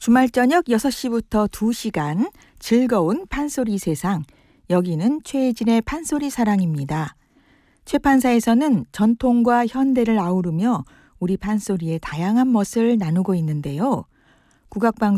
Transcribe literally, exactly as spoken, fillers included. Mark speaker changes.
Speaker 1: 주말 저녁 여섯 시부터 두 시간 즐거운 판소리 세상. 여기는 최혜진의 판소리 사랑입니다. 최 판사에서는 전통과 현대를 아우르며 우리 판소리의 다양한 멋을 나누고 있는데요. 국악방